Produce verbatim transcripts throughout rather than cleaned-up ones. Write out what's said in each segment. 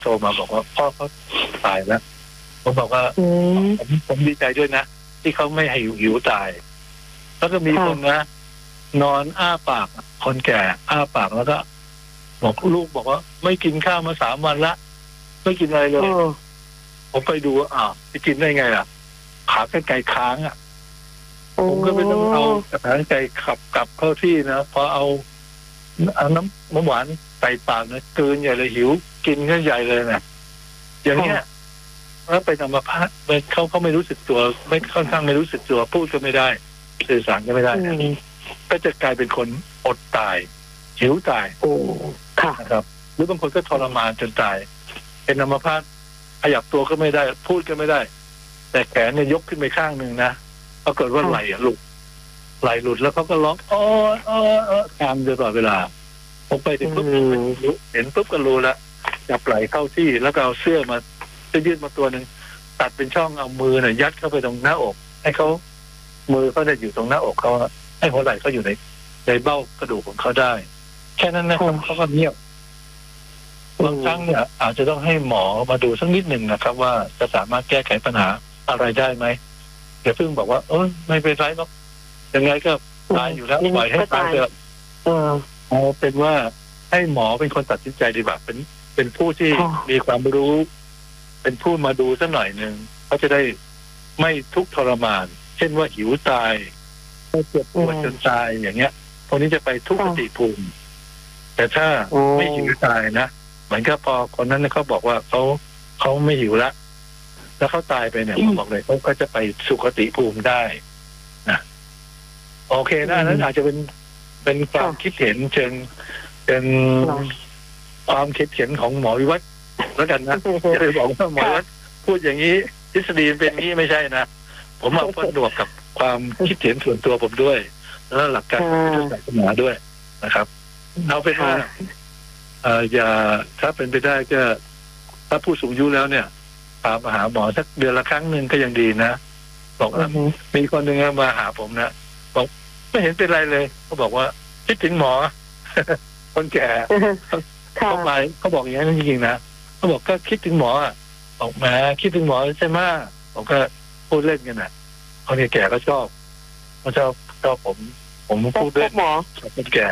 โทรมาบอกว่าพ่อเขาตายแล้วผมบอกว่าผมผมดีใจด้วยนะที่เขาไม่ให้หิวตายแล้วก็มีคนนะนอนอ้าปากคนแก่อ้าปากแล้วก็บอกลูกบอกว่าไม่กินข้าวมาสามวันละไม่กินอะไรเลยผมไปดูอ้าวจะกินได้ไงอ่ะขาเป็นไก่ค้างอ่ะผมก็ไม่ต้องเอาขาไก่ขับกลับเข้าที่นะพอเอาเอาน้ำน้ำหวานใส่ปากนะกลืนใหญ่เลยหิวกินก็ใหญ่เลยนะอย่างเงี้ยแล้วไปนำมาพาเขาเขาไม่รู้สึกตัวไม่ค่อนข้างไม่รู้สึกตัวพูดก็ไม่ได้สื่อสารก็ไม่ได้ก็จะกลายเป็นคนอดตายหิวตายโอ้ค่ะนะครับหรือบางคนก็ทรมานจนตายเป็นอัมพาตขยับตัวก็ไม่ได้พูดก็ไม่ได้แต่แขนเนี่ยยกขึ้นไปข้างหนึ่งนะปรากฏว่าไหล่หลุดไหล่หลุดแล้วเขาก็ร้องอ้ออ้ออ้อตามตลอดเวลาผมไปถึงปุ๊บเห็นปุ๊บก็รู้แล้วจับไหล่เข้าที่แล้วก็เอาเสื้อมาจะยืดมาตัวหนึ่งตัดเป็นช่องเอามือเนี่ยยัดเข้าไปตรงหน้าอกให้เขามือเขาจะอยู่ตรงหน้าอกเขาให้หัวไหล่เขาอยู่ในในเบ้ากระดูกของเขาได้แค่นั้นนะครับเขาก็เงียบบางครั้งเนี่ยอาจจะต้องให้หมอมาดูสักนิดหนึ่งนะครับว่าจะสามารถแก้ไขปัญหาอะไรได้ไหมอย่าเพิ่งบอกว่าเออไม่เป็นไรหรอกยังไงก็ตายอยู่แล้วปล่อยให้ตายเถอะเอาเป็นว่าให้หมอเป็นคนตัดสินใจดีกว่าเป็นเป็นผู้ที่มีความรู้เป็นผู้มาดูสักหน่อยหนึ่งเขาจะได้ไม่ทุกข์ทรมานเช่นว่าหิวตายเจ็บปวดจนตายอย่างเงี้ยพวกนี้จะไปทุกขติภูมิแต่ถ้าไม่หิวตายนะเหมือนกับพอคนนั้นเขาบอกว่าเขาเขาไม่หิวละแล้วเขาตายไปเนี่ยผมบอกเลยเขาก็จะไปสุขติภูมิได้นะโอเคนะนั้นอาจจะเป็นเป็นความคิดเห็นเชิงเป็นความคิดเห็นของหมอวิวัฒน์แล้วกันนะจะไปบอกว่าหมอวิวัฒน์พูดอย่างนี้ทฤษฎีเป็นนี้ไม่ใช่นะผมมาพ้นดวกกับความคิดเห็นส่วนตัวผมด้วยแล้วหลักการศาสนาด้วยนะครับเอาเป็นว่าเอ่ออย่าถ้าเป็นไปได้ก็ถ้าผู้สูงอายุแล้วเนี่ยพามาหาหมอสักเดือนละครั้งหนึ่งก็ยังดีนะบอกว่ามีคนหนึ่งมาหาผมนะบอกไม่เห็นเป็นไรเลยเขาบอกว่าคิดถึงหมอคนแก่เขาไปเขาบอกอย่างนั้นจริงๆนะเขาบอกก็คิดถึงหมอบอกมาคิดถึงหมอใช่ไหมผมก็พูดเล่นกันนะคนแก่ก็ชอบเขาชอบชอบผมผมพูดเล่นหมอคนแก่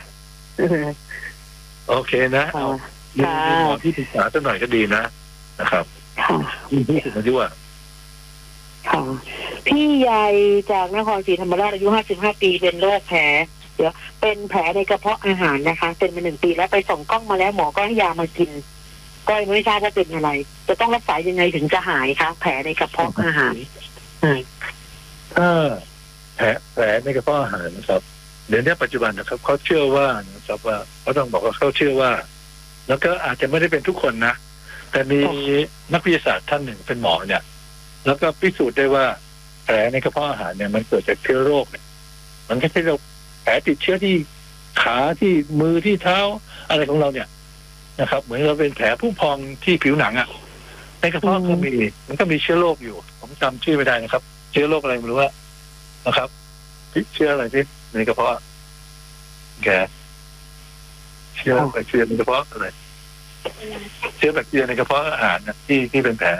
โอเคนะเอามีหมอที่ปรึกษาสักหน่อยก็ดีนะนะครับมีผู้สูงอายุอ่ะค่ะพี่ใหญ่จากนครศรีธรรมราชอายุห้าสิบห้าปีเป็นโรคแผลเดี๋ยวเป็นแผลในกระเพาะอาหารนะคะเป็นมาหนึ่งปีแล้วไปส่องกล้องมาแล้วหมอก็ให้ยามากินก็ไม่ทราบว่าเป็นอะไรจะต้องรักษายังไงถึงจะหายคะแผลในกระเพาะอาหารถ้าแผลแผลในกระเพาะอาหารนะครับเดี๋ยวนี้ปัจจุบันนะครับเขาเชื่อว่านะครับว่าเขาต้องบอกว่าเขาเชื่อว่าแล้วก็อาจจะไม่ได้เป็นทุกคนนะแต่มีนักวิทยาศาสตร์ท่านหนึ่งเป็นหมอเนี่ยแล้วก็พิสูจน์ได้ว่าแผลในกระเพาะอาหารเนี่ยมันเกิดจากเชื้อโรคเนี่ยมันไม่ใช่เราแผลติดเชื้อที่ขาที่มือที่เท้าอะไรของเราเนี่ยนะครับเหมือนเราเป็นแผลผู้พองที่ผิวหนังอ่ะในกระเพาะก็มีมันก็มีเชื้อโรคอยู่ผมจำชื่อไม่ได้นะครับเชื้อโรคอะไรไม่รู้ว่านะครับเชื้ออะไรที่ในกระเพาะแกเชื้อแบคทีเรียในกระเพาะอะไรเชื้อแบคทีเรียในกระเพาะอาหารนะที่ที่เป็นแผล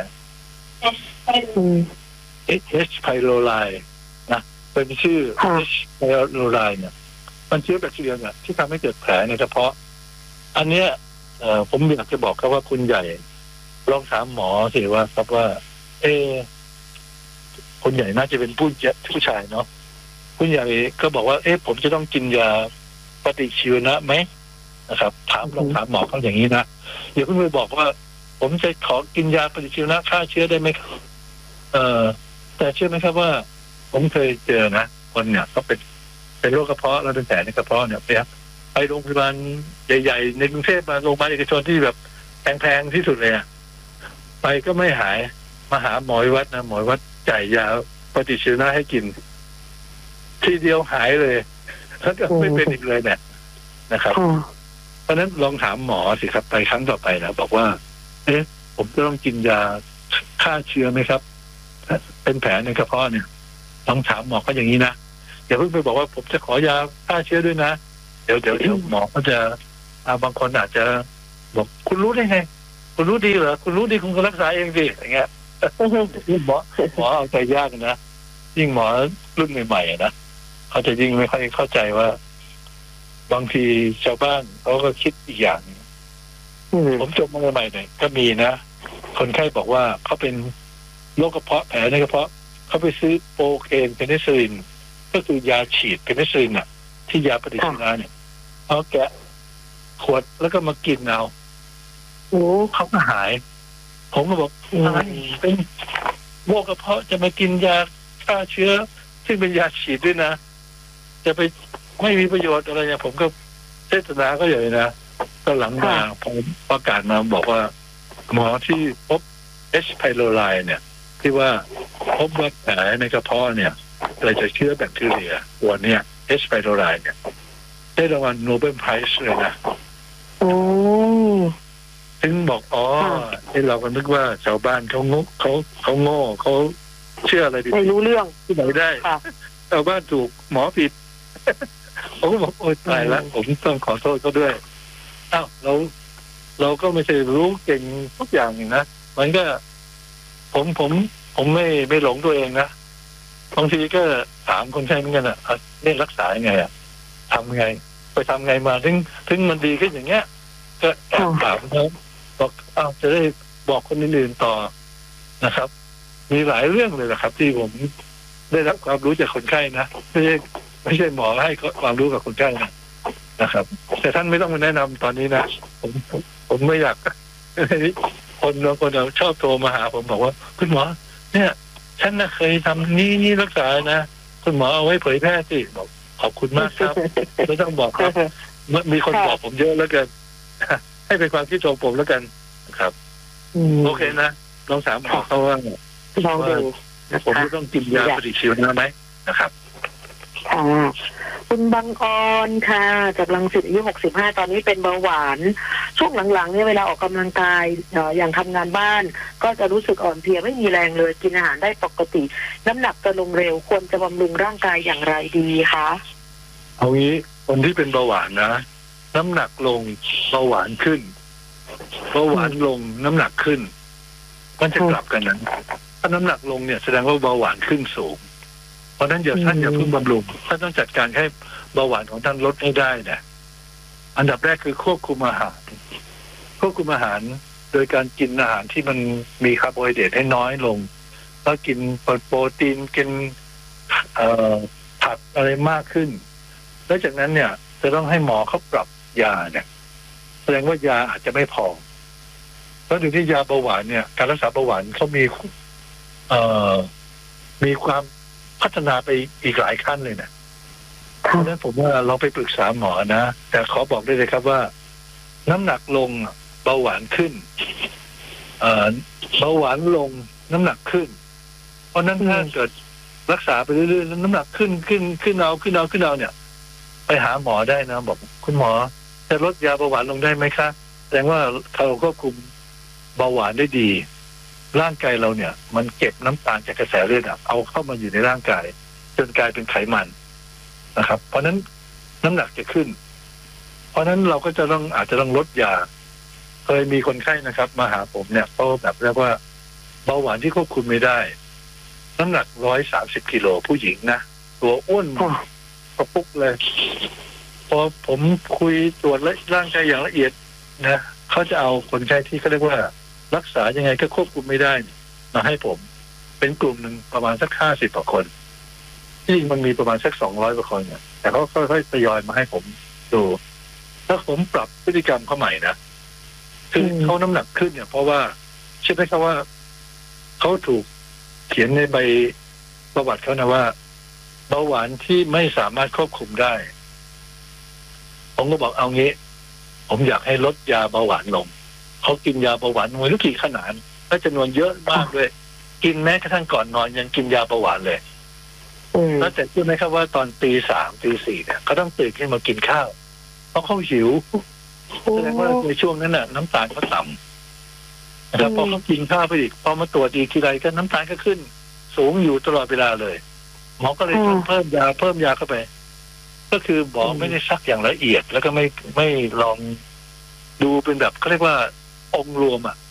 H. pylori นะเป็นชื่อ H. pylori เนี่ยมันเชื้อแบคทีเรียเนี่ยที่ทำให้เกิดแผลในกระเพาะอันเนี้ยเอ่อผมอยากจะบอกครับว่าคุณใหญ่ลองถามหมอสิว่าครับว่าเออคุณใหญ่น่าจะเป็นผู้ผู้ชายเนาะคุณใหญ่ก็บอกว่าเอ๊ะผมจะต้องกินยาปฏิชีวนะไหมนะครับถามลองถามหมอเขาอย่างนี้นะอย่าเพิ่งไปบอกว่าผมจะขอกินยาปฏิชีวนะฆ่าเชื้อได้ไหมครับเอ่อแต่เชื่อไหมครับว่าผมเคยเจอนะคนเนี่ยก็เป็นเป็นโรคกระเพาะแล้วเป็นแผลในกระเพาะเนี่ยไปไปโรงพยาบาลใหญ่ๆในกรุงเทพมาโรงพยาบาลเอกชนที่แบบแพงๆที่สุดเลยอะไปก็ไม่หายมาหาหมอวัดนะหมอวัดจ่ายยาปฏิชีวนะให้กินทีเดียวหายเลยแล้วก็ไม่เป็นอีกเลยเนี่ยนะครับเพราะฉะนั้นลองถามหมอสิครับไปครั้งต่อไปนะบอกว่าเอ๊ะผมจะต้องกินยาฆ่าเชื้อไหมครับเป็นแผลในกระเพาะเนี่ยลองถามหมอก็อย่างนี้นะอย่าเพิ่งไปบอกว่าผมจะขอยาฆ่าเชื้อด้วยนะเดี๋ยวเดี๋ยวเดี๋ยวหมอก็จะบางคนอาจจะบอกคุณรู้ได้ไงคุณรู้ดีเหรอคุณรู้ดีคุณก็รักษาเองดิอย่างเงี้ยหมอหมอเอาใจยากนะยิ่งหมอรุ่นใหม่ๆนะเขาจะยิ่งไม่ค่อยเข้าใจว่าบางทีชาวบ้านเขาก็คิดอีกอย่างผมจบมาใหม่ๆหน่อยก็มีนะคนไข้บอกว่าเขาเป็นโรคกระเพาะแผลในกระเพาะเขาไปซื้อโปรเคนเพนิซิลลินก็คือยาฉีดเพนิซิลลินอ่ะที่ยาปฏิชีวนะเนี่ยเอาแกะขวดแล้วก็มากินเอาโอ้เขาก็หายผมก็บอกเป็นโรคกระเพาะจะมากินยาฆ่าเชื้อซึ่งเป็นยาฉีดด้วยนะจะไปไม่มีประโยชน์อะไรเนี่ยผมก็เทศนาก็อย่างนี้นะก็หลังมาผมประกาศมาบอกว่าหมอที่พบ H. pylori เนี่ยที่ว่าพบว่าแผลในกระเพาะเนี่ยเกิดจากเชื้อแบคทีเรียตัวเนี้ย H. pylori เนี่ยได้รางวัลโนเบิลไพรส์เลยนะโอ้ถึงบอกอ๋อที่เราก็นึกว่าชาวบ้านเขางกเขาเขาโง่เขาเชื่ออะไรผิดไม่รู้เรื่องที่ไหนได้ชาวบ้านถูกหมอผิดผมก็บอกโอ๊ยตายแล้วผมต้องขอโทษเขาด้วยอ้าวเราเราก็ไม่ใช่รู้เก่งทุกอย่างนะมันก็ผมผมผมไม่ไม่หลงตัวเองนะบางทีก็ถามคนไข้เหมือนกันอ่ะนี่รักษายังไงอ่ะทำไงไปทำไงมาถึงถึงมันดีขึ้นอย่างเงี้ยก็แอบถามเขาบอกอ้าวจะได้บอกคนอื่นๆต่อนะครับมีหลายเรื่องเลยนะครับที่ผมได้รับความรู้จากคนไข้นะไม่ใช่ไม่ใช่หมอให้ความรู้กับคนไข้นะนะครับแต่ท่านไม่ต้องมาแนะนำตอนนี้นะผมผมไม่อยากคนบางคนชอบโทรมาหาผมบอกว่าคุณหมอเนี่ยฉันน่ะเคยทำนี่นี่รักษานะคุณหมอเอาไว้เผยแพร่สิบอกขอบคุณมากครับไม่ต้องบอกครับมีคนบอกผมเยอะแล้วกันให้เป็นความคิดของผมแล้วกันครับโอเคนะลองถามหมอเขาว่าลองดูผมต้องกินยาปฏิชีวนะไหมนะครับค่ะคุณบังออนค่ะจากรังสิตอายุหกสิบห้าตอนนี้เป็นเบาหวานช่วงหลังๆเนี่ยเวลาออกกำลังกายอย่างทำงานบ้านก็จะรู้สึกอ่อนเพลียไม่มีแรงเลยกินอาหารได้ปกติน้ำหนักจะลงเร็วควรจะบำรุงร่างกายอย่างไรดีคะเอางี้คนที่เป็นเบาหวานนะน้ำหนักลงเบาหวานขึ้นเบาหวานลงน้ำหนักขึ้นมันจะกลับกันนั้นถ้าน้ำหนักลงเนี่ยแสดงว่าเบาหวานขึ้นสูงเพราะนั้นอย่าท่านอย่าเพิ่งบำรุงท่านต้องจัดการให้เบาหวานของท่านลดให้ได้นะอันดับแรกคือควบคุมอาหารควบคุมอาหารโดยการกินอาหารที่มันมีคาร์โบไฮเดรตให้น้อยลงแล้วกินโปรตีนกินเอ่อผักอะไรมากขึ้นแล้วจากนั้นเนี่ยจะต้องให้หมอเขาปรับยาเนี่ยแสดงว่ายาอาจจะไม่พอแล้วดูที่ยาเบาหวานเนี่ยการรักษาเบาหวานเขามีเอ่อมีความพัฒนาไปอีกหลายขั้นเลยนะเพราะฉะนั้นผมว่าเราไปปรึกษาหมอนะแต่ขอบอกได้เลยครับว่าน้ำหนักลงเบาหวานขึ้นเอ่อเบาหวานลงน้ำหนักขึ้นเพราะนั้นถ้าเกิดรักษาไปเรื่อยๆแล้วน้ำหนักขึ้นขึ้นขึ้นเอาขึ้นเอาขึ้นเอาเนี่ยไปหาหมอได้นะบอกคุณหมอจะลดยาเบาหวานลงได้ไหมคะแสดงว่าเราควบคุมเบาหวานได้ดีร่างกายเราเนี่ยมันเก็บน้ำตาลจากกระแสเลือดเอาเข้ามาอยู่ในร่างกายจนกลายเป็นไขมันนะครับเพราะนั้นน้ำหนักจะขึ้นเพราะนั้นเราก็จะต้องอาจจะต้องลดยาเคยมีคนไข้นะครับมาหาผมเนี่ยเขาแบบเรียกว่าเบาหวานที่ควบคุมไม่ได้น้ำหนักร้อยสามสิบกิโลผู้หญิงนะตัวอ้วนกระปุกเลยพอผมคุยตรวจร่างกายอย่างละเอียดนะเขาจะเอาคนไข้ที่เขาเรียกว่ารักษายังไงก็ควบคุมไม่ได้มาให้ผมเป็นกลุ่มหนึ่งประมาณสักห้าสิบกว่าคนที่มันมีประมาณสักสองร้อยกว่าคนเนี่ยแต่เขาค่อยๆทยอยมาให้ผมดูถ้าผมปรับพฤติกรรมเขาใหม่นะคือเขาน้ำหนักขึ้นเนี่ยเพราะว่าใช่ไหมครับว่าเขาถูกเขียนในใบประวัติเขานะว่าเบาหวานที่ไม่สามารถควบคุมได้ผมก็บอกเอางี้ผมอยากให้ลดยาเบาหวานลงเขากินยาเบาหวานไม่รู้กี่ขนาดและจำนวนเยอะมากเลยกินแม้กระทั่งก่อนนอนยังกินยาเบาหวานเลยแล้วแต่เชื่อไหมครับว่าตอนตีสามตีสี่เนี่ยเขาต้องตื่นขึ้นมากินข้าวเพราะเขาหิวแสดงว่าในช่วงนั้นน่ะน้ำตาลเขาต่ำแล้วพอเขากินข้าวไปอีกพอมาตรวจอีกทีไรก็น้ำตาลก็ขึ้นสูงอยู่ตลอดเวลาเลยหมอก็เลยต้องเพิ่มยาเพิ่มยาเข้าไปก็คือหมอไม่ได้ซักอย่างละเอียดแล้วก็ไม่ไม่ลองดูเป็นแบบเขาเรียกว่าองค์รวมอ่ะ